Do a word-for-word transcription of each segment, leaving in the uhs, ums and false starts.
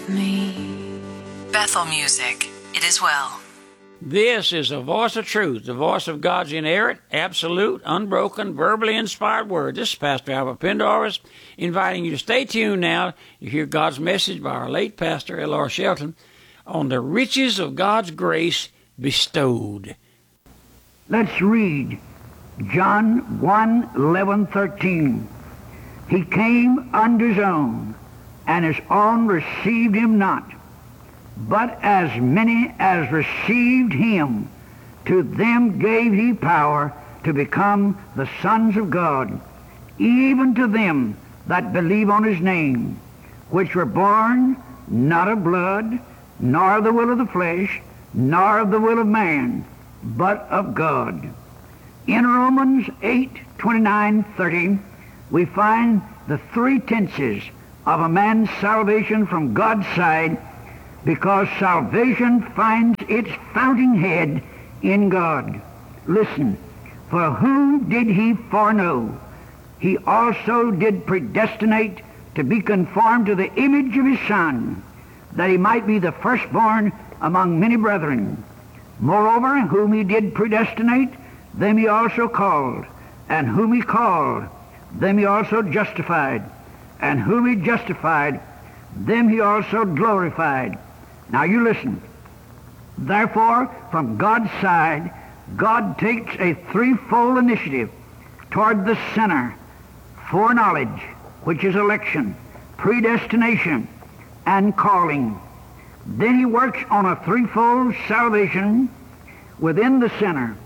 with me. Bethel Music. It is well. This is the voice of truth, the voice of God's inerrant, absolute, unbroken, verbally inspired word. This is Pastor Albert Pendarvis, inviting you to stay tuned now to hear God's message by our late pastor, L R Shelton, on the riches of God's grace bestowed. Let's read John one, eleven, thirteen. He came unto his own, and his own received him not. But as many as received him, to them gave he power to become the sons of God, even to them that believe on his name, which were born not of blood, nor of the will of the flesh, nor of the will of man, but of God. In Romans eight, twenty-nine, thirty, we find the three tenses of a man's salvation from God's side, because salvation finds its fountainhead in God. Listen, for whom did he foreknow? He also did predestinate to be conformed to the image of his Son, that he might be the firstborn among many brethren. Moreover, whom he did predestinate, them he also called. And whom he called, them he also justified. And whom he justified, them he also glorified. Now you listen. Therefore, from God's side, God takes a threefold initiative toward the sinner: foreknowledge, which is election, predestination, and calling. Then he works on a threefold salvation within the sinner: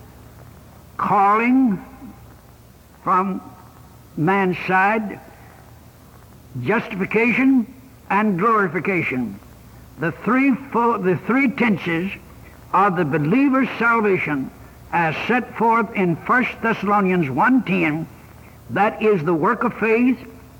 calling from man's side, justification, and glorification. The three, the three tenses of the believer's salvation as set forth in First Thessalonians one ten, that is the work of faith,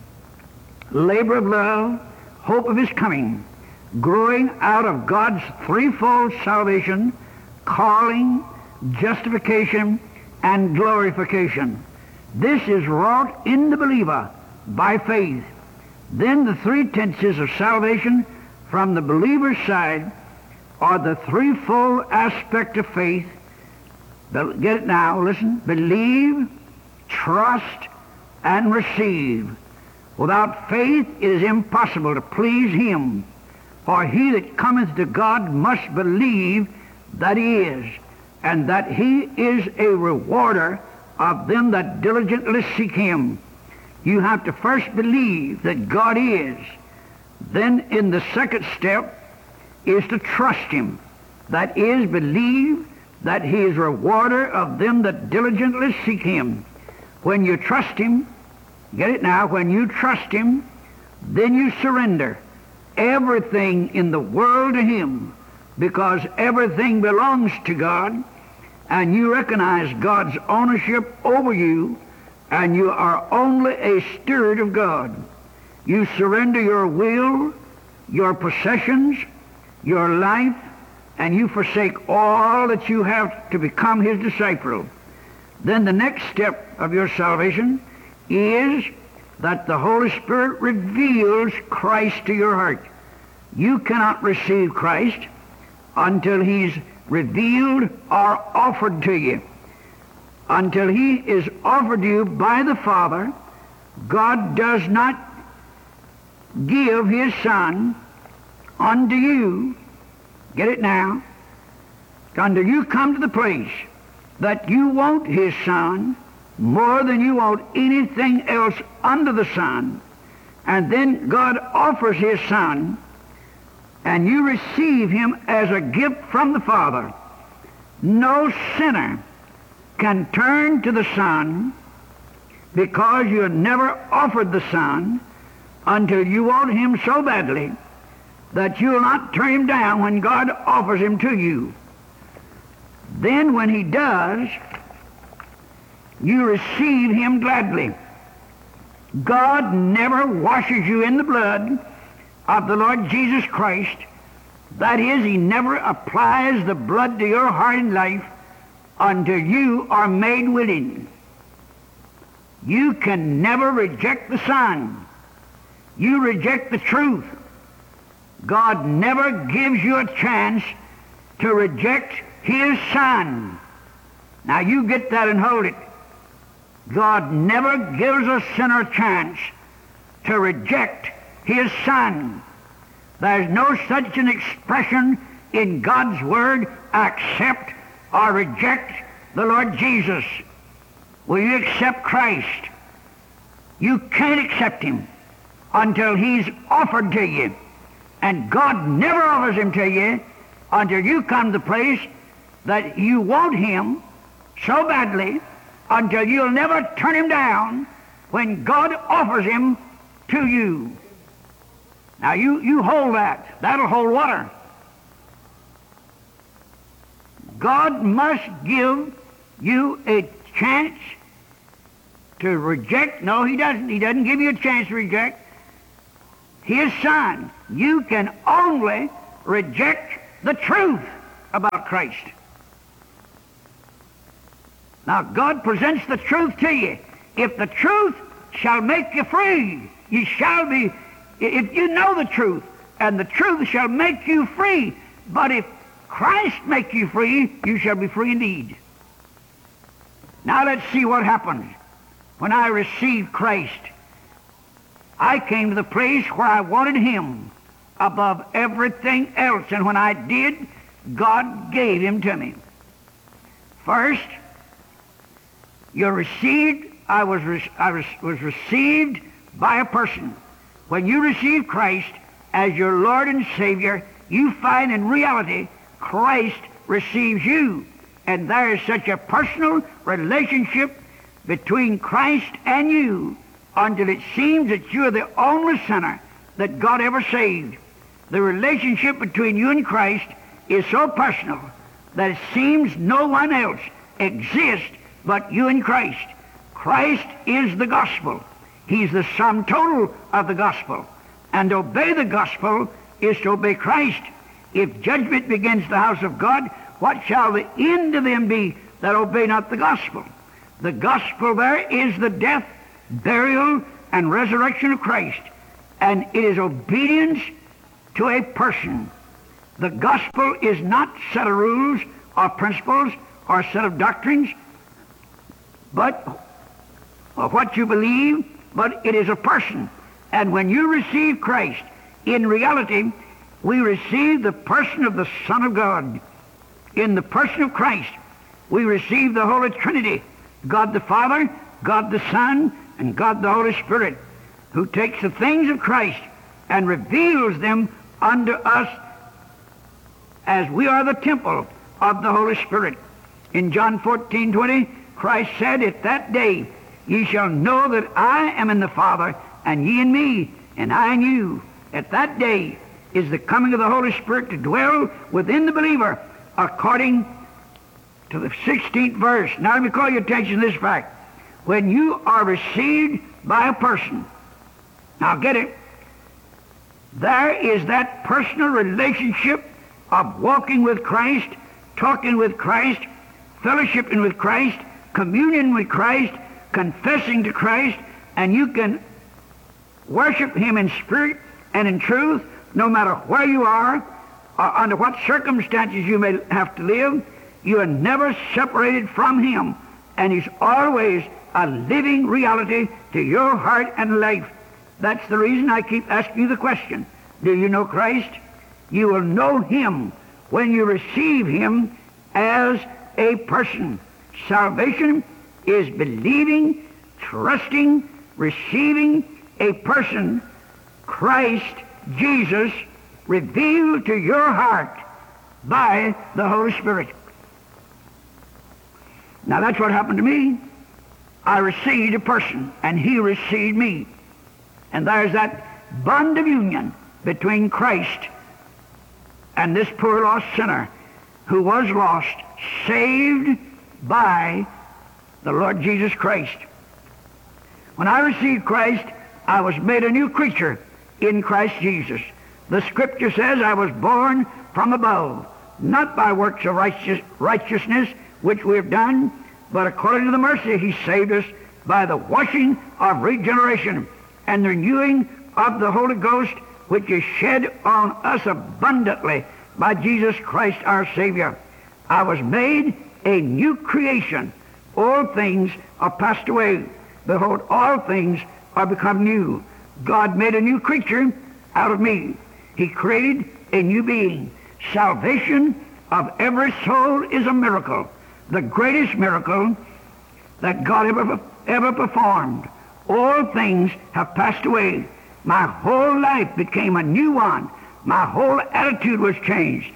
labor of love, hope of his coming, growing out of God's threefold salvation, calling, justification, and glorification. This is wrought in the believer by faith. Then the three tenses of salvation from the believer's side are the threefold aspect of faith. Get it now, listen. Believe, trust, and receive. Without faith it is impossible to please him. For he that cometh to God must believe that he is, and that he is a rewarder of them that diligently seek him. You have to first believe that God is. Then in the second step is to trust him. That is, believe that he is a rewarder of them that diligently seek him. When you trust him, get it now, when you trust him, then you surrender everything in the world to him, because everything belongs to God, and you recognize God's ownership over you, and you are only a steward of God. You surrender your will, your possessions, your life, and you forsake all that you have to become his disciple. Then the next step of your salvation is that the Holy Spirit reveals Christ to your heart. You cannot receive Christ until he's revealed or offered to you. Until he is offered to you by the Father, God does not give his Son unto you. Get it now? Until you come to the place that you want his Son more than you want anything else under the sun, and then God offers his Son, and you receive him as a gift from the Father. No sinner can turn to the Son, because you have never offered the Son, until you want him so badly that you will not turn him down when God offers him to you. Then when he does, you receive him gladly. God never washes you in the blood of the Lord Jesus Christ. That is, he never applies the blood to your heart and life until you are made willing. You can never reject the Son. You reject the truth. God never gives you a chance to reject His Son. Now you get that and hold it. God never gives a sinner a chance to reject His Son. There's no such an expression in God's Word, accept or reject the Lord Jesus. Will you accept Christ? You can't accept Him until He's offered to you. And God never offers Him to you until you come to the place that you want Him so badly, until you'll never turn Him down when God offers Him to you. Now you, you hold that. That'll hold water. God must give you a chance to reject. No, He doesn't. He doesn't give you a chance to reject His Son. You can only reject the truth about Christ. Now, God presents the truth to you. If the truth shall make you free, you shall be, if you know the truth, and the truth shall make you free. But if Christ make you free, you shall be free indeed. Now let's see what happened. When I received Christ, I came to the place where I wanted Him above everything else. And when I did, God gave Him to me. First, you're received, I was, I was, was received by a person. When you receive Christ as your Lord and Savior, you find in reality Christ receives you. And there is such a personal relationship between Christ and you until it seems that you're the only sinner that God ever saved. The relationship between you and Christ is so personal that it seems no one else exists but you and Christ. Christ is the gospel. He's the sum total of the gospel. And to obey the gospel is to obey Christ. If judgment begins the house of God, what shall the end of them be that obey not the gospel? The gospel there is the death, burial, and resurrection of Christ. And it is obedience to a person. The gospel is not a set of rules or principles or a set of doctrines, but what you believe, but it is a person. And when you receive Christ, in reality, we receive the person of the Son of God. In the person of Christ, we receive the Holy Trinity, God the Father, God the Son, and God the Holy Spirit, who takes the things of Christ and reveals them unto us as we are the temple of the Holy Spirit. In John fourteen twenty, Christ said, "At that day ye shall know that I am in the Father, and ye in me, and I in you." At that day is the coming of the Holy Spirit to dwell within the believer, according to the sixteenth verse. Now let me call your attention to this fact. When you are received by a person, now get it, there is that personal relationship of walking with Christ, talking with Christ, fellowshipping with Christ, communion with Christ, confessing to Christ, and you can worship Him in spirit and in truth, no matter where you are, or under what circumstances you may have to live. You are never separated from Him, and He's always a living reality to your heart and life. That's the reason I keep asking you the question, do you know Christ? You will know Him when you receive Him as a person. Salvation is believing, trusting, receiving a person, Christ Jesus, revealed to your heart by the Holy Spirit. Now that's what happened to me. I received a person, and He received me. And there's that bond of union between Christ and this poor lost sinner who was lost, saved by the Lord Jesus Christ. When I received Christ, I was made a new creature in Christ Jesus. The Scripture says I was born from above, not by works of righteous, righteousness which we have done, but according to the mercy He saved us by the washing of regeneration and the renewing of the Holy Ghost, which is shed on us abundantly by Jesus Christ our Savior. I was made a new creation. All things are passed away. Behold, all things are become new. God made a new creature out of me. He created a new being. Salvation of every soul is a miracle, the greatest miracle that God ever, ever performed. All things have passed away. My whole life became a new one. My whole attitude was changed.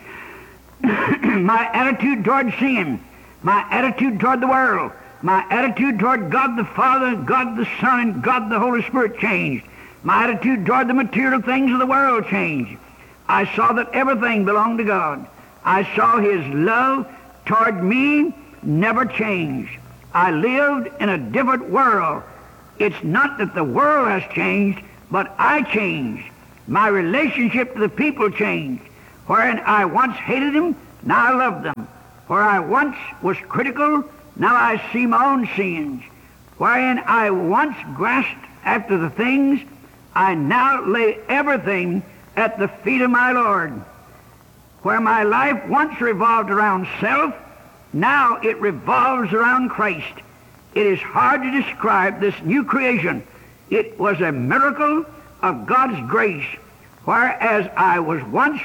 My attitude toward sin, my attitude toward the world, my attitude toward God the Father, God the Son, and God the Holy Spirit changed. My attitude toward the material things of the world changed. I saw that everything belonged to God. I saw His love toward me never changed. I lived in a different world. It's not that the world has changed, but I changed. My relationship to the people changed. Wherein I once hated them, now I love them. Where I once was critical, now I see my own sins. Wherein I once grasped after the things, I now lay everything at the feet of my Lord. Where my life once revolved around self, now it revolves around Christ. It is hard to describe this new creation. It was a miracle of God's grace. Whereas I was once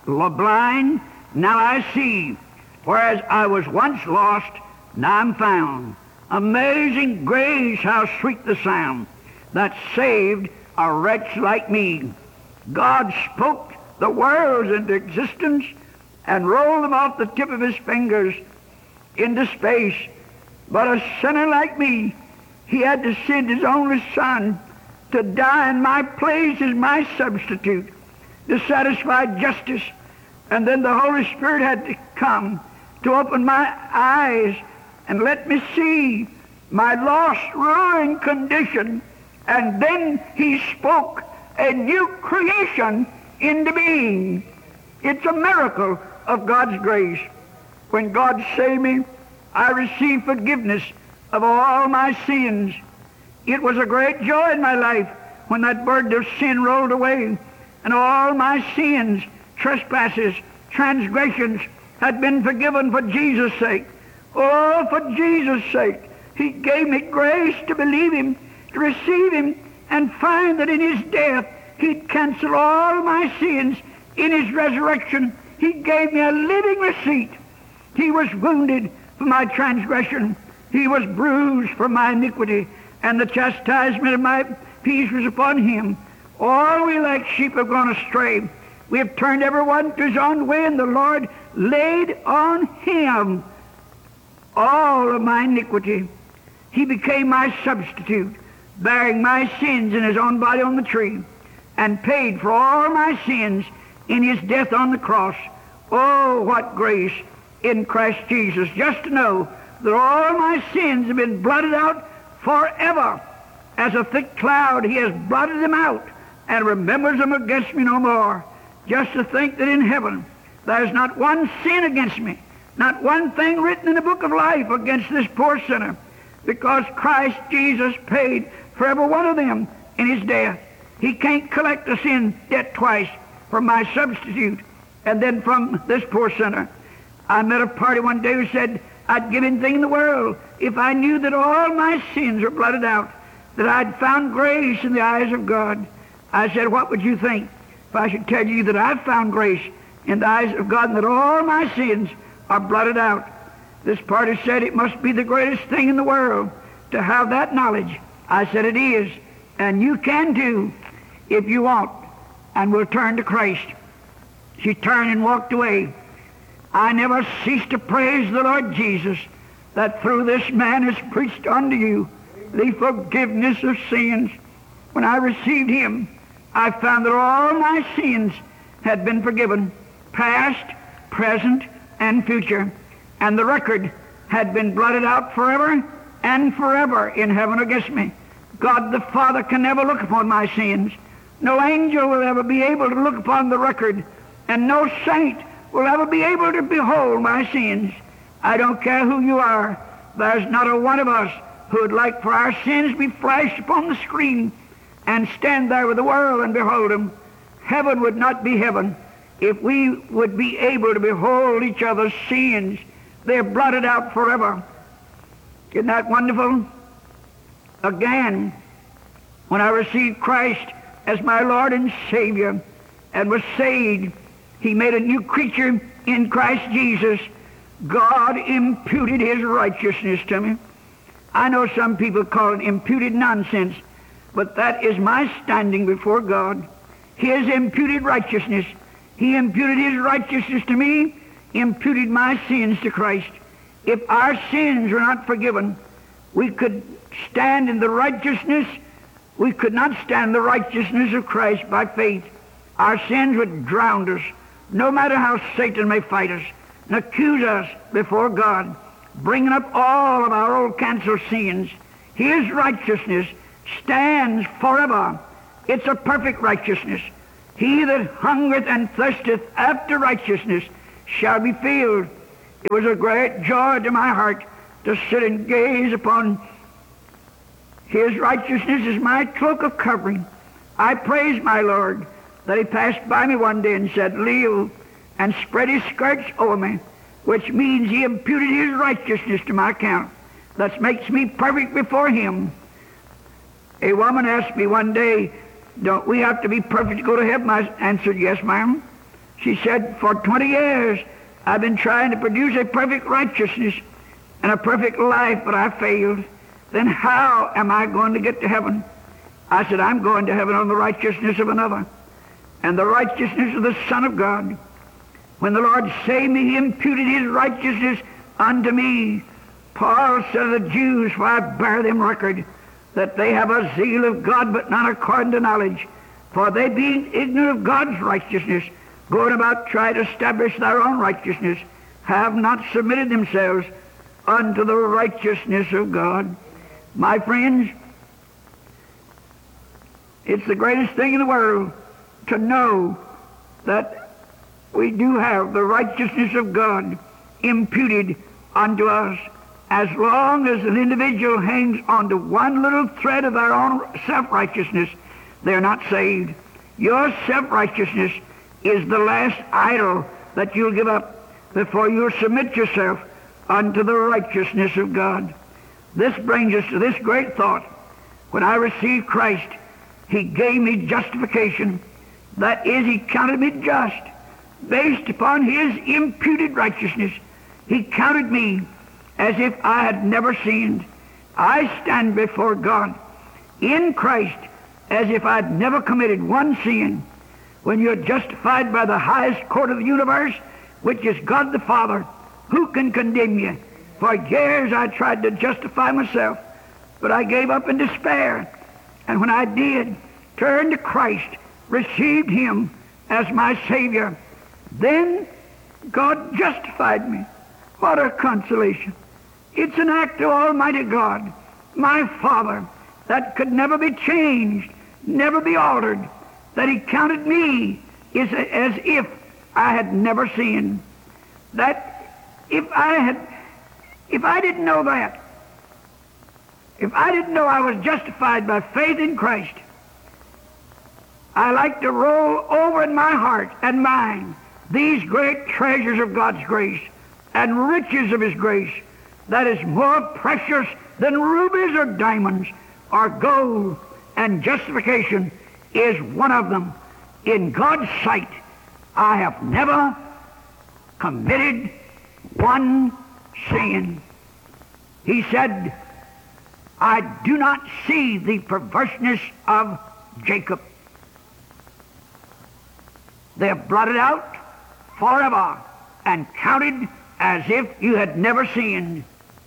blind, now I see. Whereas I was once lost, now I'm found. Amazing grace, how sweet the sound that saved a wretch like me. God spoke the worlds into existence and rolled them off the tip of His fingers into space. But a sinner like me, He had to send His only Son to die in my place as my substitute, to satisfy justice. And then the Holy Spirit had to come to open my eyes and let me see my lost, ruined condition. And then He spoke a new creation into being. It's a miracle of God's grace. When God saved me, I received forgiveness of all my sins. It was a great joy in my life when that burden of sin rolled away and all my sins, trespasses, transgressions had been forgiven for Jesus' sake. Oh, for Jesus' sake. He gave me grace to believe Him, to receive Him, and find that in His death He'd cancel all my sins. In His resurrection He gave me a living receipt. He was wounded for my transgression. He was bruised for my iniquity, and the chastisement of my peace was upon Him. All we like sheep have gone astray. We have turned every one to his own way, and the Lord laid on Him all of my iniquity. He became my substitute, bearing my sins in His own body on the tree, and paid for all my sins in His death on the cross. Oh, what grace in Christ Jesus, just to know that all my sins have been blotted out forever. As a thick cloud, He has blotted them out and remembers them against me no more. Just to think that in heaven there's not one sin against me, not one thing written in the book of life against this poor sinner, because Christ Jesus paid for every one of them in His death. He can't collect the sin debt twice from my substitute and then from this poor sinner. I met a party one day who said, I'd give anything in the world if I knew that all my sins were blotted out, that I'd found grace in the eyes of God. I said, what would you think if I should tell you that I've found grace in the eyes of God and that all my sins are blotted out? This party said it must be the greatest thing in the world to have that knowledge. I said it is, and you can too if you want, and will turn to Christ. She turned and walked away. I never cease to praise the Lord Jesus, that through this man has preached unto you the forgiveness of sins. When I received Him, I found that all my sins had been forgiven, past, present, and future, and the record had been blotted out forever and forever in heaven against me. God the Father can never look upon my sins. No angel will ever be able to look upon the record, and no saint will ever be able to behold my sins. I don't care who you are. There's not a one of us who would like for our sins to be flashed upon the screen and stand there with the world and behold them. heaven would not be heaven if we would be able to behold each other's sins. They're blotted out forever. Isn't that wonderful? Again, when I received Christ as my Lord and Savior and was saved, He made a new creature in Christ Jesus. God imputed His righteousness to me. I know some people call it imputed nonsense, but that is my standing before God. His imputed righteousness. He imputed His righteousness to me, imputed my sins to Christ. If our sins were not forgiven, we could stand in the righteousness. We could not stand the righteousness of Christ by faith. Our sins would drown us, no matter how Satan may fight us and accuse us before God, bringing up all of our old canceled sins. His righteousness stands forever. It's a perfect righteousness. He that hungereth and thirsteth after righteousness shall be filled. It was a great joy to my heart to sit and gaze upon His righteousness as my cloak of covering. I praise my Lord that He passed by me one day and said, "Live," and spread His skirts over me, which means He imputed His righteousness to my account. That makes me perfect before Him. A woman asked me one day, "Don't we have to be perfect to go to heaven?" I answered, "Yes, ma'am." She said, "For twenty years I've been trying to produce a perfect righteousness and a perfect life, but I failed. Then how am I going to get to heaven?" I said, "I'm going to heaven on the righteousness of another, and the righteousness of the Son of God. When the Lord saved me, He imputed His righteousness unto me. Paul said of the Jews, for I bear them record, that they have a zeal of God, but not according to knowledge. For they, being ignorant of God's righteousness, going about trying to establish their own righteousness, have not submitted themselves unto the righteousness of God." My friends, it's the greatest thing in the world to know that we do have the righteousness of God imputed unto us. As long as an individual hangs on to one little thread of their own self-righteousness, they're not saved. Your self-righteousness is the last idol that you'll give up before you'll submit yourself unto the righteousness of God. This brings us to this great thought. When I received Christ, He gave me justification. That is, He counted me just. Based upon His imputed righteousness, He counted me as if I had never sinned. I stand before God in Christ as if I'd never committed one sin. When you're justified by the highest court of the universe, which is God the Father, who can condemn you? For years I tried to justify myself, but I gave up in despair. And when I did, turned to Christ, received Him as my Savior, then God justified me. What a consolation. It's an act of Almighty God, my Father, that could never be changed, never be altered, that He counted me as, as if I had never sinned. That if I had, if I didn't know that, if I didn't know I was justified by faith in Christ, I like to roll over in my heart and mind these great treasures of God's grace and riches of His grace that is more precious than rubies or diamonds or gold, and justification is one of them. In God's sight, I have never committed one sin. He said, "I do not see the perverseness of Jacob." They are blotted out forever and counted as if you had never sinned.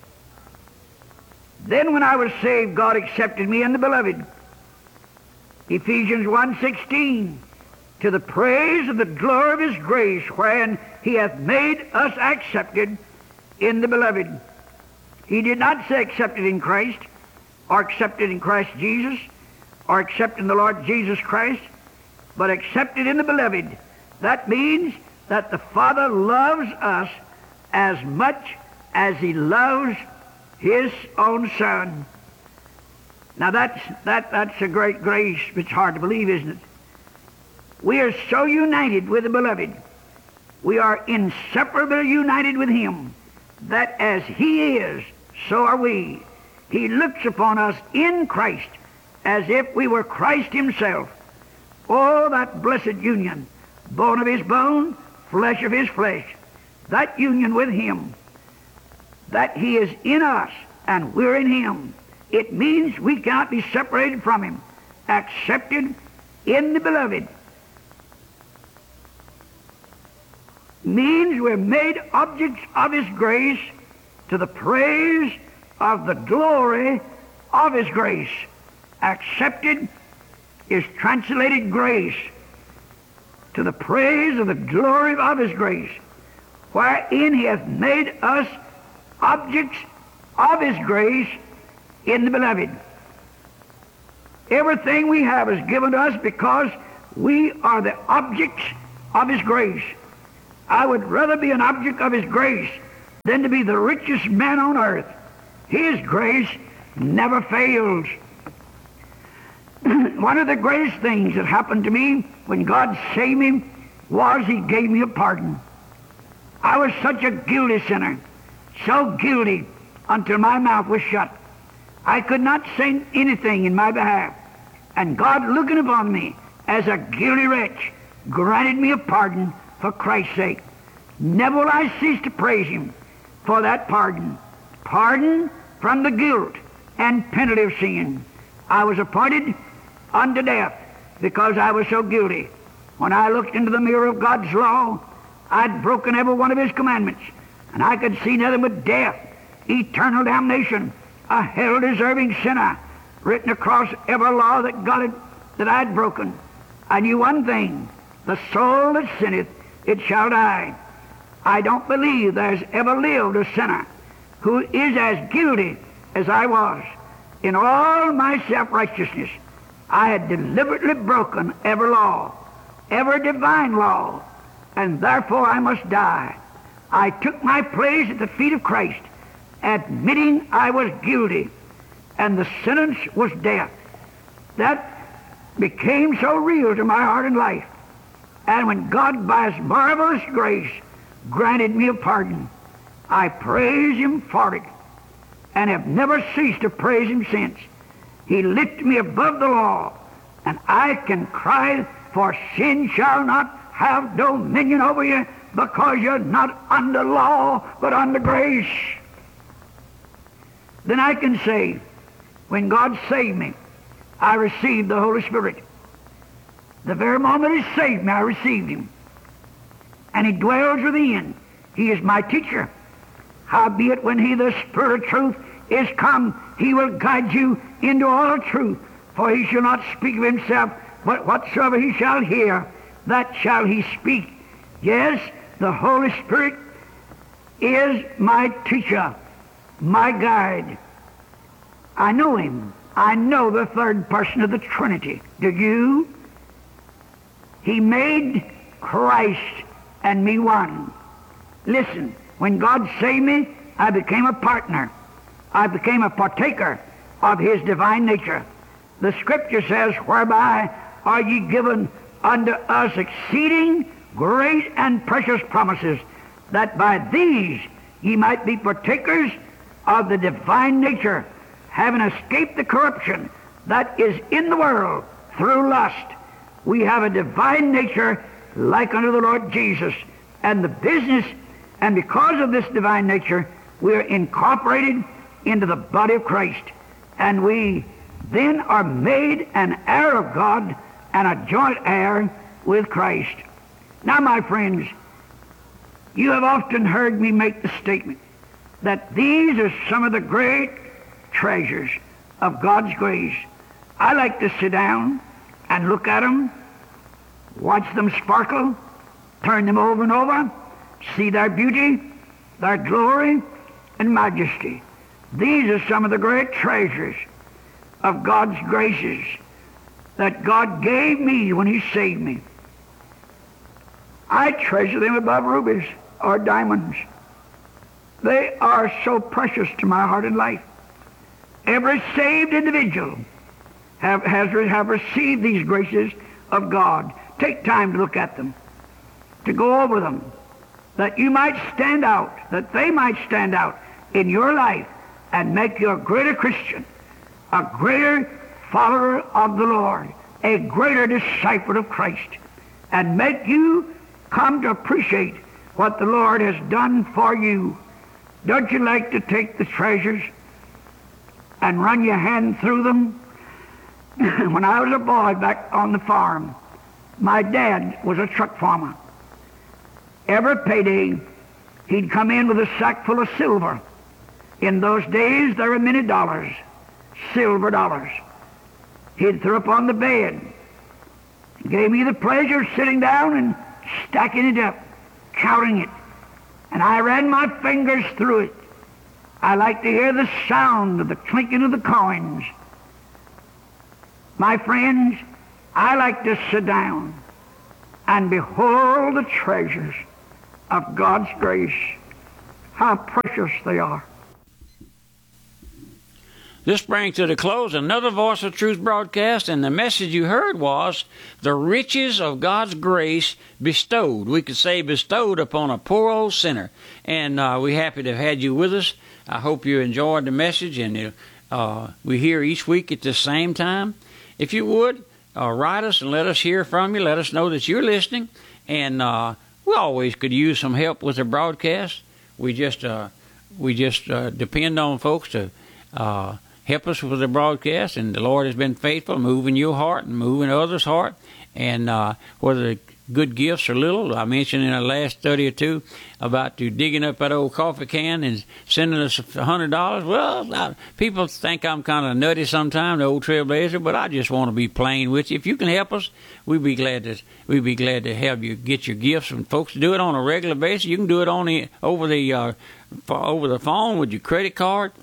Then when I was saved, God accepted me in the beloved. Ephesians one sixteen, to the praise of the glory of His grace, wherein He hath made us accepted in the beloved. He did not say accepted in Christ, or accepted in Christ Jesus, or accepted in the Lord Jesus Christ, but accepted in the beloved. That means that the Father loves us as much as He loves His own Son. Now that's, that, that's a great grace. It's hard to believe, isn't it? We are so united with the Beloved. We are inseparably united with Him, that as He is, so are we. He looks upon us in Christ as if we were Christ Himself. Oh, that blessed union, bone of His bone, flesh of His flesh, that union with Him, that He is in us and we're in Him. It means we cannot be separated from Him, accepted in the Beloved. Means we're made objects of His grace to the praise of the glory of His grace. Accepted is translated grace, to the praise of the glory of His grace, wherein He hath made us objects of His grace in the Beloved. Everything we have is given to us because we are the objects of His grace. I would rather be an object of His grace than to be the richest man on earth. His grace never fails. One of the greatest things that happened to me when God saved me was He gave me a pardon. I was such a guilty sinner, so guilty until my mouth was shut. I could not say anything in my behalf. And God, looking upon me as a guilty wretch, granted me a pardon for Christ's sake. Never will I cease to praise Him for that pardon. Pardon from the guilt and penalty of sin. I was appointed unto death because I was so guilty. When I looked into the mirror of God's law, I'd broken every one of His commandments, and I could see nothing but death, eternal damnation, a hell-deserving sinner written across every law that God had, that I'd broken. I knew one thing: the soul that sinneth, it shall die. I don't believe there's ever lived a sinner who is as guilty as I was. In all my self-righteousness, I had deliberately broken every law, every divine law, and therefore I must die. I took my place at the feet of Christ, admitting I was guilty, and the sentence was death. That became so real to my heart and life. And when God, by His marvelous grace, granted me a pardon, I praise Him for it, and have never ceased to praise Him since. He lifted me above the law, and I can cry, for sin shall not have dominion over you, because you're not under law, but under grace. Then I can say, when God saved me, I received the Holy Spirit. The very moment He saved me, I received Him. And He dwells within. He is my teacher. Howbeit, when He, the Spirit of truth, is come, He will guide you into all truth. For He shall not speak of Himself, but whatsoever He shall hear, that shall He speak. Yes, the Holy Spirit is my teacher, my guide. I know Him. I know the third person of the Trinity. Do you? He made Christ and me one. Listen, when God saved me, I became a partner. I became a partaker of His divine nature. The Scripture says, whereby are ye given unto us exceeding great and precious promises, that by these ye might be partakers of the divine nature, having escaped the corruption that is in the world through lust. We have a divine nature like unto the Lord Jesus. And the business, and because of this divine nature, we are incorporated into the body of Christ. And we then are made an heir of God and a joint heir with Christ. Now, my friends, you have often heard me make the statement that these are some of the great treasures of God's grace. I like to sit down and look at them, watch them sparkle, turn them over and over, see their beauty, their glory, and majesty. These are some of the great treasures of God's graces that God gave me when He saved me. I treasure them above rubies or diamonds. They are so precious to my heart and life. Every saved individual have, has have received these graces of God take time to look at them, to go over them, that you might stand out, that they might stand out in your life and make you a greater Christian, a greater follower of the Lord, a greater disciple of Christ, and make you come to appreciate what the Lord has done for you. Don't you like to take the treasures and run your hand through them? When I was a boy back on the farm, my dad was a truck farmer. Every payday, he'd come in with a sack full of silver. In those days, there were many dollars, silver dollars. He'd throw up on the bed. He gave me the pleasure of sitting down and stacking it up, counting it. And I ran my fingers through it. I liked to hear the sound of the clinking of the coins. My friends, I like to sit down and behold the treasures of God's grace. How precious they are. This brings to the close another Voice of Truth broadcast, and the message you heard was the riches of God's grace bestowed. We could say bestowed upon a poor old sinner. And uh, we're happy to have had you with us. I hope you enjoyed the message, and uh, we're here each week at the same time. If you would, uh, write us and let us hear from you. Let us know that you're listening. And uh, we always could use some help with the broadcast. We just uh, we just uh, depend on folks to uh, help us with the broadcast. And the Lord has been faithful, moving your heart and moving others' heart. And uh, whether good gifts or little, I mentioned in our last study or two about you digging up that old coffee can and sending us a hundred dollars. Well, I, people think I'm kind of nutty sometimes, the old trailblazer, but I just want to be plain with you. If you can help us, we'd be glad to we'd be glad to have you get your gifts. And folks, do it on a regular basis. You can do it on the over the uh, over the phone with your credit card.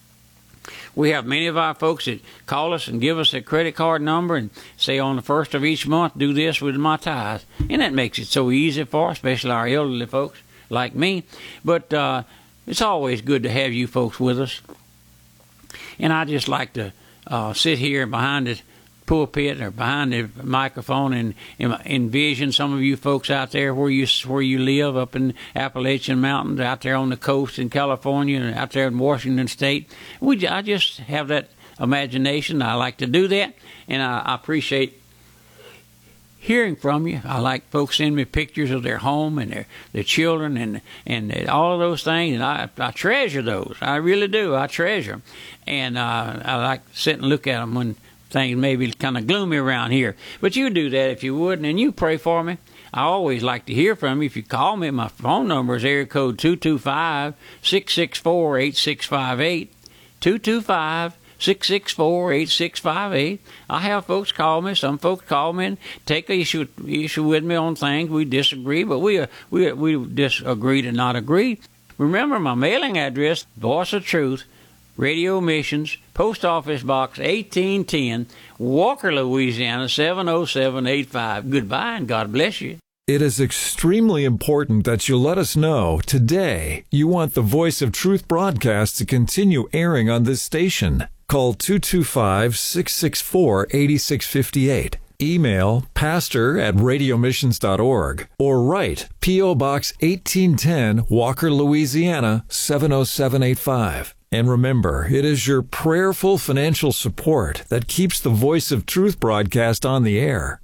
We have many of our folks that call us and give us a credit card number and say on the first of each month, do this with my tithe. And that makes it so easy for us, especially our elderly folks like me. But uh, it's always good to have you folks with us. And I just like to uh, sit here behind the pulpit or behind the microphone and, and envision some of you folks out there where you where you live up in Appalachian Mountains, out there on the coast in California, and out there in Washington State. We I just have that imagination. I like to do that, and I, I appreciate hearing from you. I like folks send me pictures of their home and their, their children and and all of those things, and I, I treasure those. I really do. I treasure them, and uh, I like to sit and look at them when things may be kind of gloomy around here. But you do that if you would, and you pray for me. I always like to hear from you. If you call me, my phone number is area code two two five, six six four, eight six five eight, two two five, six six four, eight six five eight. I have folks call me. Some folks call me and take an issue, issue with me on things. We disagree, but we, uh, we, we disagree to not agree. Remember my mailing address, Voice of Truth, Radio Missions, Post Office Box eighteen ten, Walker, Louisiana, seven oh seven eight five. Goodbye, and God bless you. It is extremely important that you let us know today you want the Voice of Truth broadcast to continue airing on this station. Call two two five, six six four, eight six five eight. Email pastor at radio missions dot org or write P O. Box eighteen ten, Walker, Louisiana, seven oh seven eight five. And remember, it is your prayerful financial support that keeps the Voice of Truth broadcast on the air.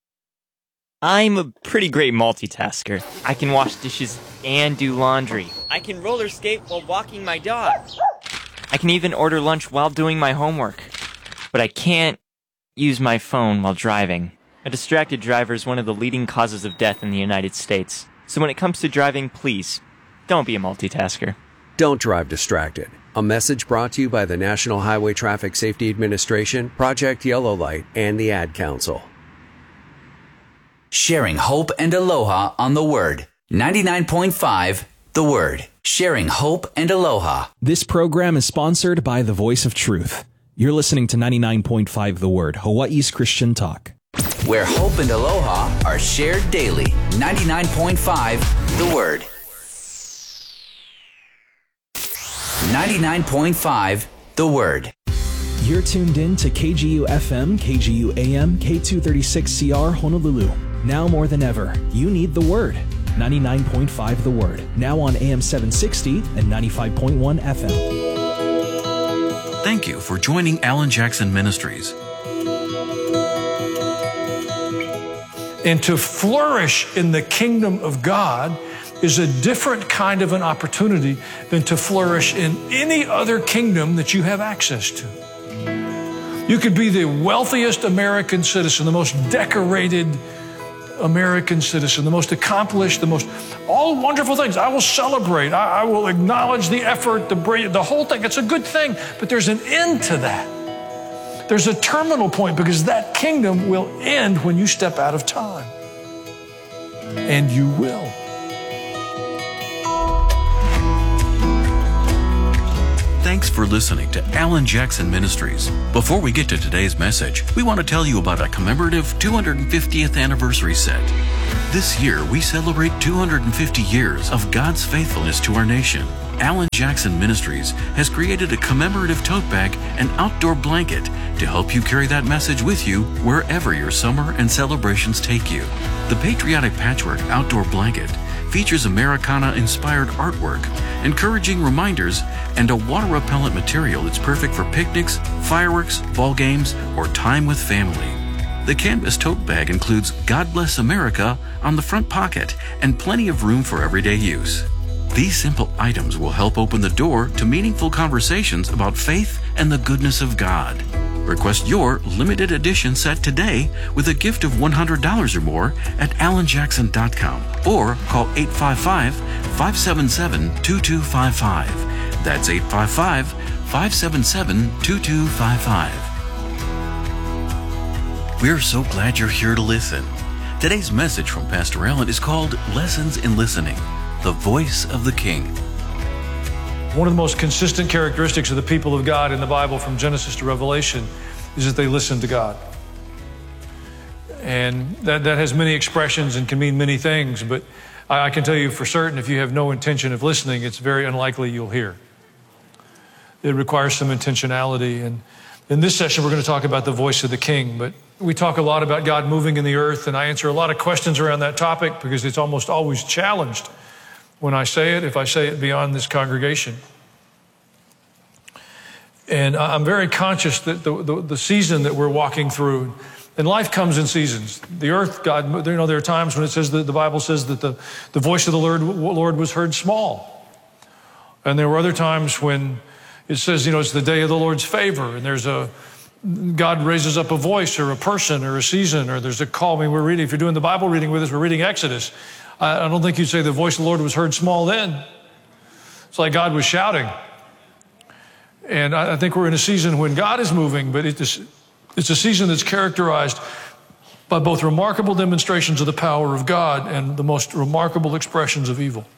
I'm a pretty great multitasker. I can wash dishes and do laundry. I can roller skate while walking my dog. I can even order lunch while doing my homework. But I can't use my phone while driving. A distracted driver is one of the leading causes of death in the United States. So when it comes to driving, please, don't be a multitasker. Don't drive distracted. A message brought to you by the National Highway Traffic Safety Administration, Project Yellow Light, and the Ad Council. Sharing hope and aloha on the Word. ninety-nine point five, The Word. Sharing hope and aloha. This program is sponsored by the Voice of Truth. You're listening to ninety-nine point five The Word, Hawaii's Christian talk. Where hope and aloha are shared daily. ninety-nine point five, The Word. ninety-nine point five, The Word. You're tuned in to K G U F M, K G U A M, K two thirty-six C R Honolulu, Now more than ever, you need the Word. ninety-nine point five The Word, now on A M seven sixty and ninety-five point one F M. Thank you for joining Alan Jackson Ministries. And to flourish in the kingdom of God is a different kind of an opportunity than to flourish in any other kingdom that you have access to. You could be the wealthiest American citizen, the most decorated American citizen, the most accomplished, the most, all wonderful things. I will celebrate. I, I will acknowledge the effort, the brilliant, the whole thing. It's a good thing, but there's an end to that. There's a terminal point because that kingdom will end when you step out of time. And you will. Thanks for listening to Alan Jackson Ministries. Before we get to today's message, we want to tell you about a commemorative two hundred fiftieth anniversary set. This year, we celebrate two hundred fifty years of God's faithfulness to our nation. Alan Jackson Ministries has created a commemorative tote bag and outdoor blanket to help you carry that message with you wherever your summer and celebrations take you. The Patriotic Patchwork Outdoor Blanket features Americana-inspired artwork, encouraging reminders, and a water-repellent material that's perfect for picnics, fireworks, ball games, or time with family. The canvas tote bag includes God Bless America on the front pocket and plenty of room for everyday use. These simple items will help open the door to meaningful conversations about faith and the goodness of God. Request your limited edition set today with a gift of one hundred dollars or more at alan jackson dot com or call eight five five, five seven seven, two two five five. That's eight five five, five seven seven, two two five five. We're so glad you're here to listen. Today's message from Pastor Alan is called Lessons in Listening, the Voice of the King. One of the most consistent characteristics of the people of God in the Bible from Genesis to Revelation is that they listen to God. And that, that has many expressions and can mean many things, but I, I can tell you for certain if you have no intention of listening, it's very unlikely you'll hear. It requires some intentionality. And in this session, we're going to talk about the voice of the King, but we talk a lot about God moving in the earth, and I answer a lot of questions around that topic because it's almost always challenged when I say it, if I say it beyond this congregation. And I'm very conscious that the, the, the season that we're walking through, and life comes in seasons. The earth, God, you know, there are times when it says that the Bible says that the, the voice of the Lord, Lord was heard small. And there were other times when it says, you know, it's the day of the Lord's favor, and there's a, God raises up a voice or a person or a season, or there's a call. I mean, we're reading, if you're doing the Bible reading with us, we're reading Exodus. I don't think you'd say the voice of the Lord was heard small then. It's like God was shouting. And I think we're in a season when God is moving, but it's, it's a season that's characterized by both remarkable demonstrations of the power of God and the most remarkable expressions of evil.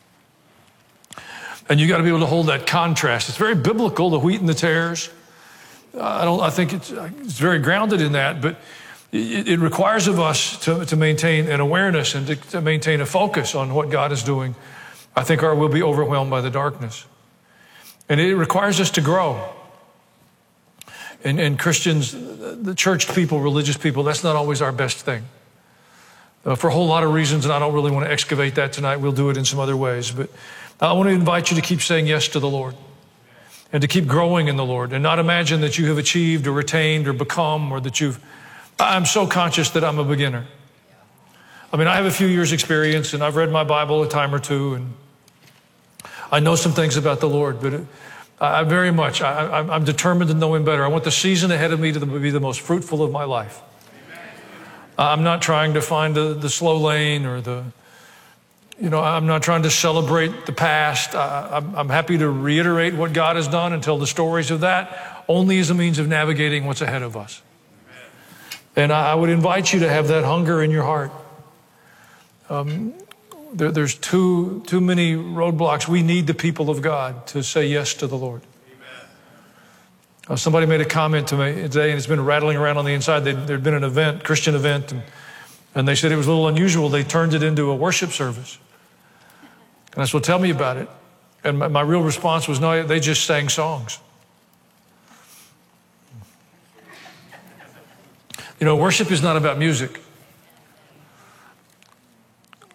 And you got to be able to hold that contrast. It's very biblical, the wheat and the tares. I don't. I think it's, it's very grounded in that, but it, it requires of us to, to maintain an awareness and to, to maintain a focus on what God is doing. I think or we'll be overwhelmed by the darkness. And it requires us to grow. And, and Christians, the church people, religious people, that's not always our best thing. Uh, for a whole lot of reasons, and I don't really want to excavate that tonight. We'll do it in some other ways. But I want to invite you to keep saying yes to the Lord and to keep growing in the Lord and not imagine that you have achieved or attained or become or that you've... I'm so conscious that I'm a beginner. I mean, I have a few years experience and I've read my Bible a time or two and I know some things about the Lord, but it, I very much, I, I'm determined to know Him better. I want the season ahead of me to be the most fruitful of my life. I'm not trying to find the, the slow lane or the, you know, I'm not trying to celebrate the past. I, I'm, I'm happy to reiterate what God has done and tell the stories of that only as a means of navigating what's ahead of us. And I, I would invite you to have that hunger in your heart. Um, There, there's too, too many roadblocks. We need the people of God to say yes to the Lord. Uh, somebody made a comment to me today, and it's been rattling around on the inside. There had been an event, Christian event, and, and they said it was a little unusual. They turned it into a worship service. And I said, well, tell me about it. And my, my real response was, no, they just sang songs. You know, worship is not about music.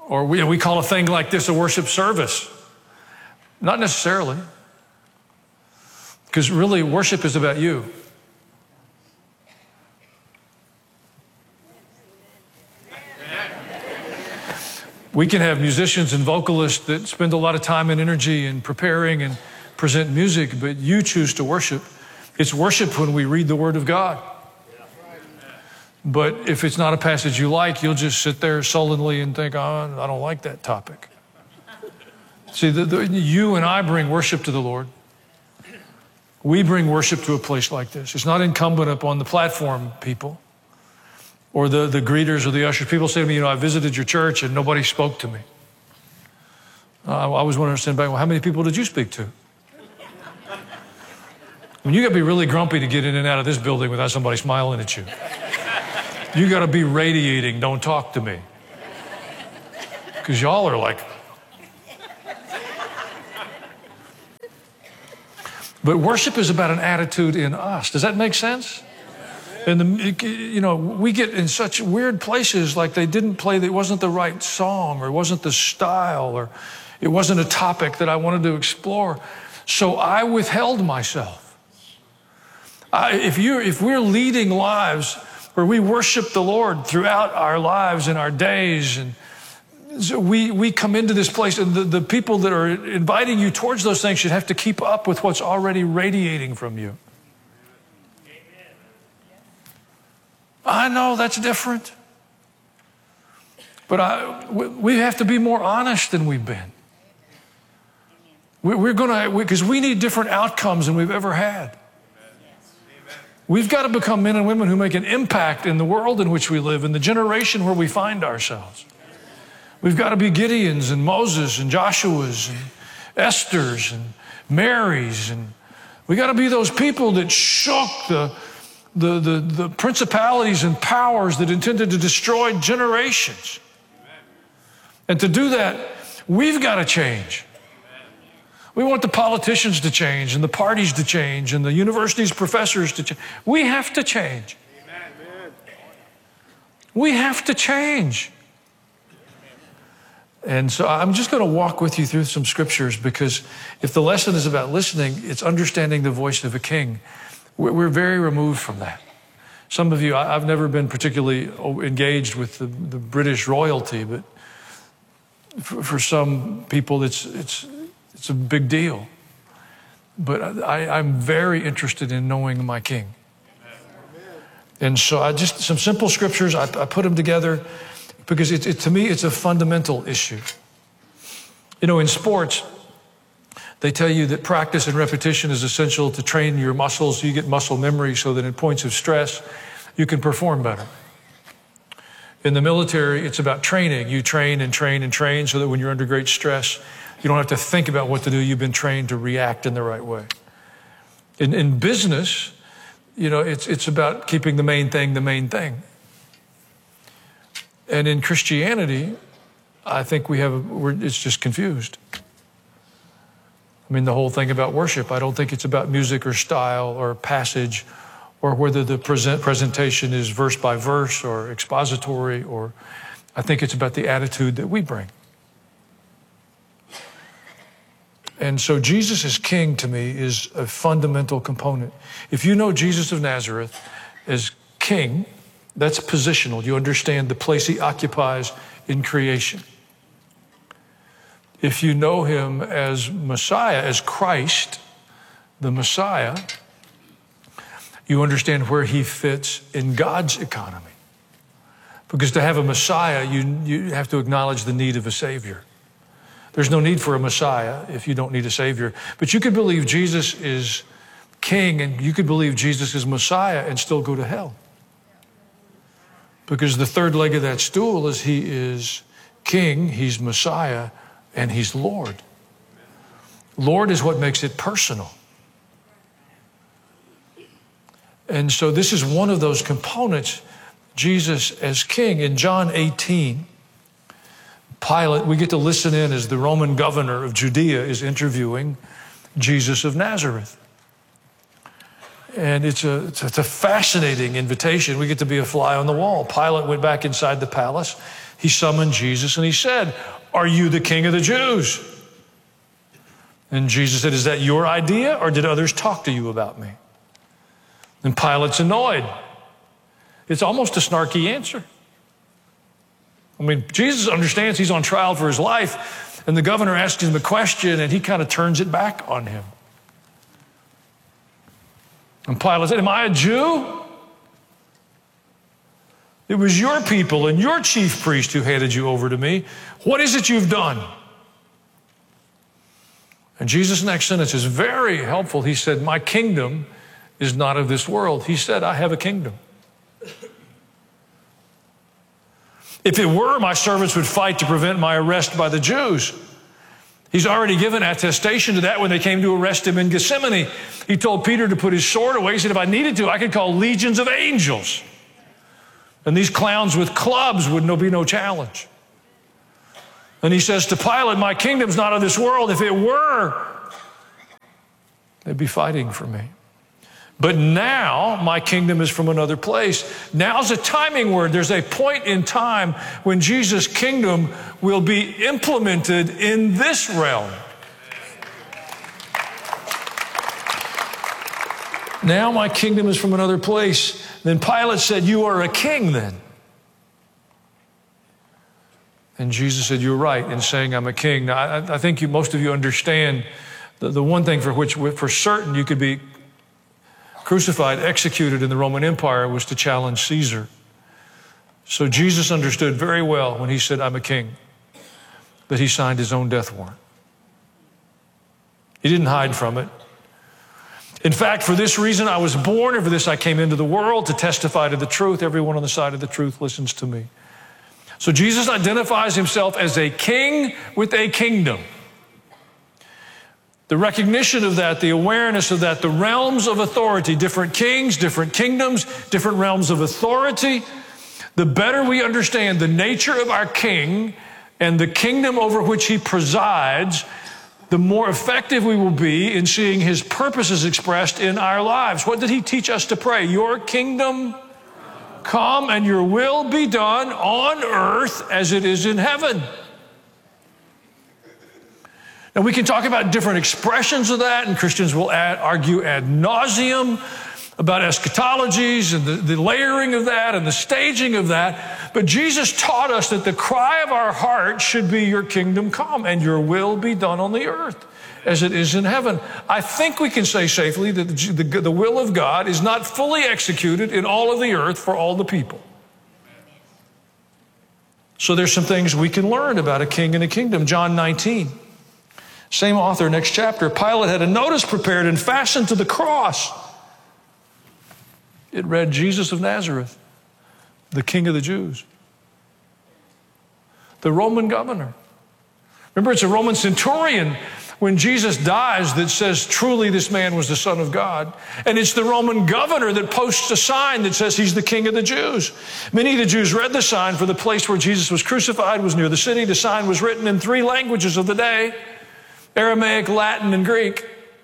Or we, we call a thing like this a worship service. Not necessarily. Because really, worship is about you. We can have musicians and vocalists that spend a lot of time and energy in preparing and present music, but you choose to worship. It's worship when we read the Word of God. But if it's not a passage you like, you'll just sit there sullenly and think, oh, I don't like that topic. See, the, the, you and I bring worship to the Lord. We bring worship to a place like this. It's not incumbent upon the platform people or the, the greeters or the ushers. People say to me, you know, I visited your church and nobody spoke to me. Uh, I always want to understand back, well, how many people did you speak to? I mean, you got to be really grumpy to get in and out of this building without somebody smiling at you. You got to be radiating, don't talk to me. Because y'all are like... But worship is about an attitude in us. Does that make sense? And, the, you know, we get in such weird places like they didn't play, it wasn't the right song, or it wasn't the style, or it wasn't a topic that I wanted to explore. So I withheld myself. I, if, you're, if we're leading lives where we worship the Lord throughout our lives and our days, and so we, we come into this place, and the, the people that are inviting you towards those things should have to keep up with what's already radiating from you. I know that's different. But I, we have to be more honest than we've been. We're going to, because we need different outcomes than we've ever had. We've got to become men and women who make an impact in the world in which we live, in the generation where we find ourselves. We've got to be Gideons and Moses and Joshuas and Esthers and Marys. And we got to be those people that shook the The, the, the principalities and powers that intended to destroy generations. And to do that, we've got to change. We want the politicians to change, and the parties to change, and the university's professors to change. We have to change. We have to change. And so I'm just going to walk with you through some scriptures, because if the lesson is about listening, it's understanding the voice of a king. We're very removed from that. Some of you, I've never been particularly engaged with the, the British royalty, but for, for some people, it's, it's, it's a big deal. But I, I'm very interested in knowing my king. And so I just, some simple scriptures, I, I put them together because it, it, to me, it's a fundamental issue. You know, in sports, they tell you that practice and repetition is essential to train your muscles. You get muscle memory so that in points of stress, you can perform better. In the military, it's about training. You train and train and train so that when you're under great stress, you don't have to think about what to do. You've been trained to react in the right way. In, in business, you know, it's, it's about keeping the main thing the main thing. And in Christianity, I think we have, a, we're, it's just confused. I mean, the whole thing about worship, I don't think it's about music or style or passage or whether the present presentation is verse by verse or expository, or I think it's about the attitude that we bring. And so Jesus as King to me is a fundamental component. If you know Jesus of Nazareth as King, that's positional. You understand the place he occupies in creation. If you know him as Messiah, as Christ, the Messiah, you understand where he fits in God's economy. Because to have a Messiah, you, you have to acknowledge the need of a Savior. There's no need for a Messiah if you don't need a Savior. But you could believe Jesus is King, and you could believe Jesus is Messiah and still go to hell. Because the third leg of that stool is he is King, he's Messiah, and he's Lord. Lord is what makes it personal. And so this is one of those components, Jesus as King. In John eighteen, Pilate, we get to listen in as the Roman governor of Judea is interviewing Jesus of Nazareth. And it's a, it's a fascinating invitation. We get to be a fly on the wall. Pilate went back inside the palace, he summoned Jesus and he said, "Are you the King of the Jews?" And Jesus said, "Is that your idea, or did others talk to you about me?" And Pilate's annoyed. It's almost a snarky answer. I mean, Jesus understands he's on trial for his life, and the governor asks him a question, and he kind of turns it back on him. And Pilate said, "Am I a Jew? It was your people and your chief priest who handed you over to me. What is it you've done?" And Jesus' next sentence is very helpful. He said, "My kingdom is not of this world." He said, "I have a kingdom. If it were, my servants would fight to prevent my arrest by the Jews." He's already given attestation to that when they came to arrest him in Gethsemane. He told Peter to put his sword away. He said, "If I needed to, I could call legions of angels. And these clowns with clubs would no, be no challenge." And he says to Pilate, "My kingdom's not of this world. If it were, they'd be fighting for me. But now my kingdom is from another place." Now's a timing word. There's a point in time when Jesus' kingdom will be implemented in this realm. Now my kingdom is from another place. Then Pilate said, "You are a king then." And Jesus said, "You're right in saying I'm a king." Now, I, I think you, most of you understand the, the one thing for which, for certain, you could be crucified, executed in the Roman Empire was to challenge Caesar. So Jesus understood very well when he said, "I'm a king," that he signed his own death warrant. He didn't hide from it. "In fact, for this reason I was born, and for this I came into the world, to testify to the truth. Everyone on the side of the truth listens to me." So Jesus identifies himself as a king with a kingdom. The recognition of that, the awareness of that, the realms of authority, different kings, different kingdoms, different realms of authority. The better we understand the nature of our king and the kingdom over which he presides, the more effective we will be in seeing his purposes expressed in our lives. What did he teach us to pray? "Your kingdom come and your will be done on earth as it is in heaven." And we can talk about different expressions of that, and Christians will add, argue ad nauseum about eschatologies and the, the layering of that and the staging of that. But Jesus taught us that the cry of our heart should be, "Your kingdom come and your will be done on the earth as it is in heaven." I think we can say safely that the, the, the will of God is not fully executed in all of the earth for all the people. So there's some things we can learn about a king and a kingdom. John nineteen. Same author, next chapter. Pilate had a notice prepared and fastened to the cross. It read, "Jesus of Nazareth, the King of the Jews." The Roman governor. Remember, it's a Roman centurion when Jesus dies that says, "Truly this man was the Son of God." And it's the Roman governor that posts a sign that says he's the King of the Jews. Many of the Jews read the sign, for the place where Jesus was crucified was near the city. The sign was written in three languages of the day: Aramaic, Latin, and Greek.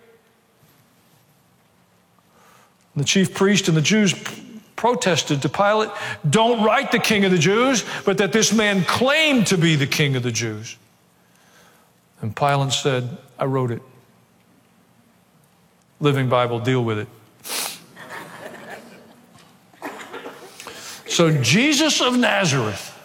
The chief priest and the Jews protested to Pilate, "Don't write the King of the Jews, but that this man claimed to be the King of the Jews." And Pilate said, "I wrote it." Living Bible, deal with it. So Jesus of Nazareth,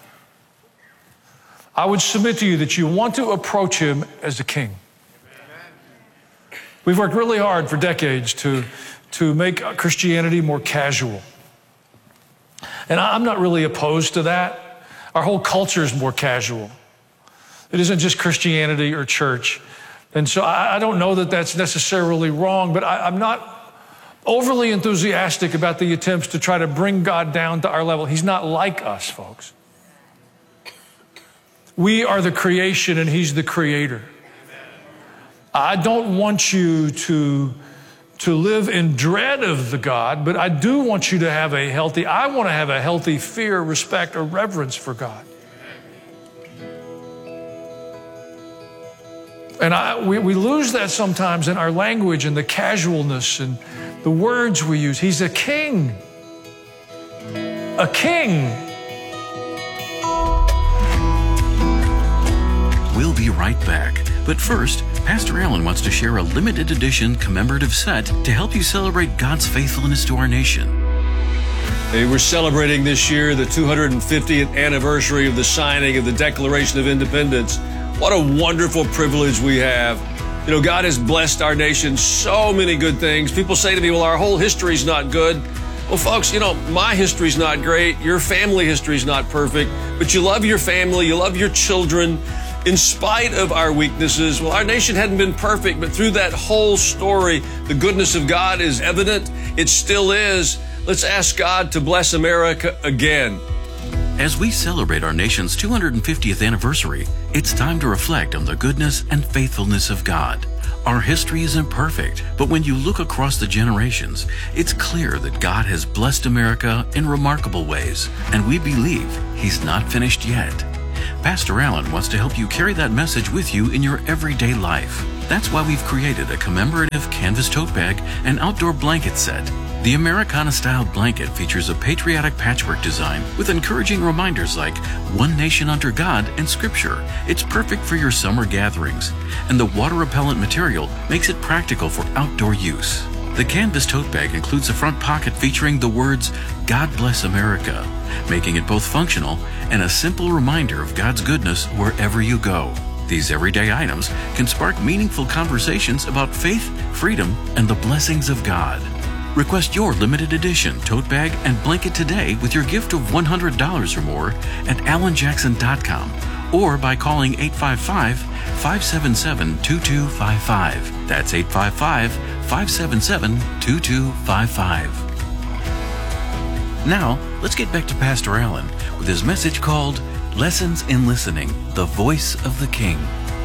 I would submit to you that you want to approach him as a king. We've worked really hard for decades to, to make Christianity more casual. And I'm not really opposed to that. Our whole culture is more casual. It isn't just Christianity or church. And so I, I don't know that that's necessarily wrong, but I, I'm not overly enthusiastic about the attempts to try to bring God down to our level. He's not like us, folks. We are the creation and he's the creator. I don't want you to, to live in dread of the God, but I do want you to have a healthy, I want to have a healthy fear, respect, or reverence for God. And I, we, we lose that sometimes in our language and the casualness and the words we use. He's a king. A king. be right back. But first, Pastor Allen wants to share a limited edition commemorative set to help you celebrate God's faithfulness to our nation. Hey, we're celebrating this year the two hundred fiftieth anniversary of the signing of the Declaration of Independence. What a wonderful privilege we have. You know, God has blessed our nation so many good things. People say to me, well, our whole history's not good. Well, folks, you know, my history's not great. Your family history's not perfect, but you love your family, you love your children. In spite of our weaknesses, well, our nation hadn't been perfect, but through that whole story, the goodness of God is evident. It still is. Let's ask God to bless America again. As we celebrate our nation's two hundred fiftieth anniversary, it's time to reflect on the goodness and faithfulness of God. Our history isn't perfect, but when you look across the generations, it's clear that God has blessed America in remarkable ways, and we believe He's not finished yet. Pastor Allen wants to help you carry that message with you in your everyday life. That's why we've created a commemorative canvas tote bag and outdoor blanket set. The Americana-style blanket features a patriotic patchwork design with encouraging reminders like one nation under God and Scripture. It's perfect for your summer gatherings, and the water-repellent material makes it practical for outdoor use. The canvas tote bag includes a front pocket featuring the words, God Bless America, making it both functional and a simple reminder of God's goodness wherever you go. These everyday items can spark meaningful conversations about faith, freedom, and the blessings of God. Request your limited edition tote bag and blanket today with your gift of one hundred dollars or more at alan jackson dot com or by calling eight five five, five seven seven, two two five five. That's eight five five, five seven seven, two two five five. Now, let's get back to Pastor Allen with his message called Lessons in Listening, the Voice of the King.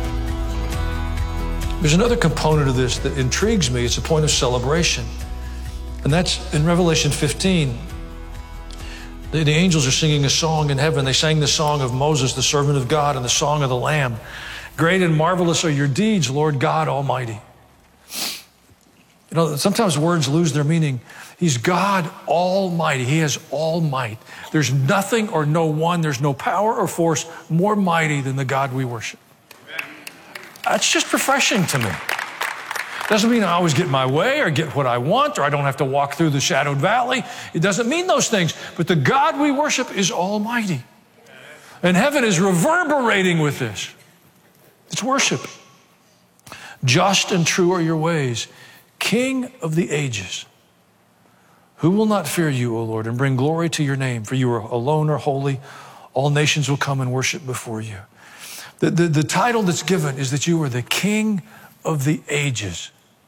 There's another component of this that intrigues me. It's a point of celebration. And that's in Revelation fifteen. The, the angels are singing a song in heaven. They sang the song of Moses, the servant of God, and the song of the Lamb. Great and marvelous are your deeds, Lord God Almighty. You know, sometimes words lose their meaning. He's God Almighty. He has all might. There's nothing or no one, there's no power or force more mighty than the God we worship. That's just refreshing to me. Doesn't mean I always get my way or get what I want or I don't have to walk through the shadowed valley. It doesn't mean those things. But the God we worship is almighty. And heaven is reverberating with this. It's worship. Just and true are your ways, King of the ages. Who will not fear you, O Lord, and bring glory to your name? For you are alone are holy. All nations will come and worship before you. The, the, the title that's given is that you are the King of the ages.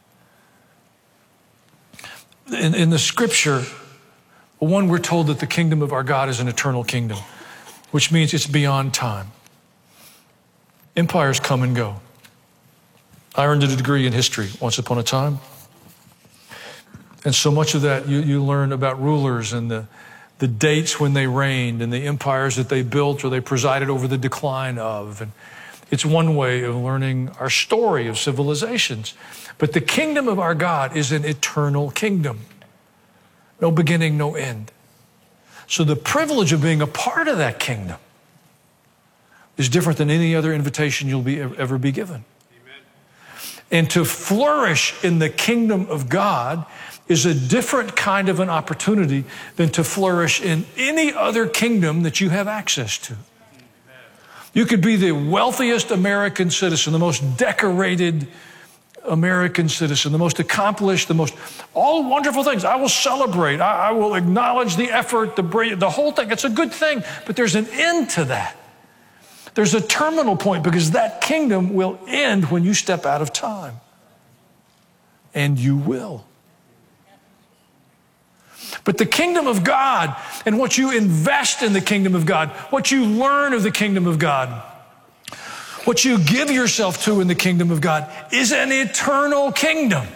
In, in the scripture, one, we're told that the kingdom of our God is an eternal kingdom, which means it's beyond time. Empires come and go. I earned a degree in history once upon a time. And so much of that you, you learn about rulers and the, the dates when they reigned and the empires that they built or they presided over the decline of. And it's one way of learning our story of civilizations. But the kingdom of our God is an eternal kingdom. No beginning, no end. So the privilege of being a part of that kingdom is different than any other invitation you'll be, ever be given. Amen. And to flourish in the kingdom of God is a different kind of an opportunity than to flourish in any other kingdom that you have access to. You could be the wealthiest American citizen, the most decorated American citizen, the most accomplished, the most, all wonderful things. I will celebrate. I, I will acknowledge the effort, the the whole thing. It's a good thing, but there's an end to that. There's a terminal point because that kingdom will end when you step out of time. And you will. But the kingdom of God and what you invest in the kingdom of God, what you learn of the kingdom of God, what you give yourself to in the kingdom of God is an eternal kingdom.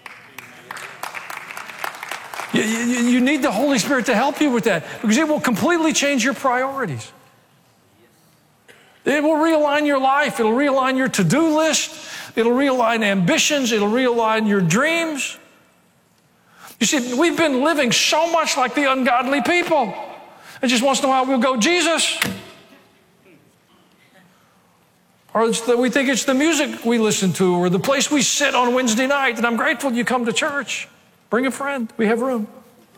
You, you, you need the Holy Spirit to help you with that because it will completely change your priorities. It will realign your life. It'll realign your to-do list. It'll realign ambitions. It'll realign your dreams. You see, we've been living so much like the ungodly people. And just once in a while we'll go, Jesus. Or it's the, we think it's the music we listen to or the place we sit on Wednesday night. And I'm grateful you come to church. Bring a friend. We have room.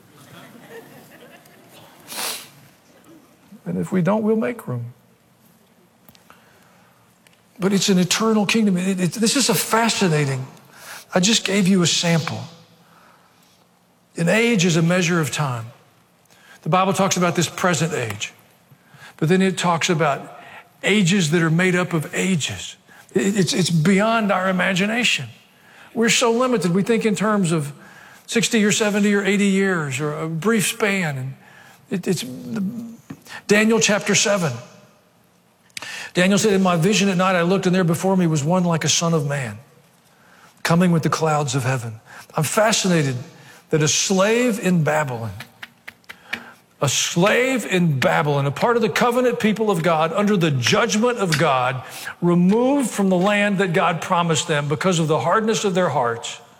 And if we don't, we'll make room. But it's an eternal kingdom. It, it, this is a fascinating. I just gave you a sample. An age is a measure of time. The Bible talks about this present age. But then it talks about ages that are made up of ages. It, it's, it's beyond our imagination. We're so limited. We think in terms of sixty or seventy or eighty years or a brief span. And it, it's Daniel chapter seven. Daniel said, in my vision at night, I looked, and there before me was one like a son of man, coming with the clouds of heaven. I'm fascinated that a slave in Babylon, a slave in Babylon, a part of the covenant people of God, under the judgment of God, removed from the land that God promised them because of the hardness of their hearts,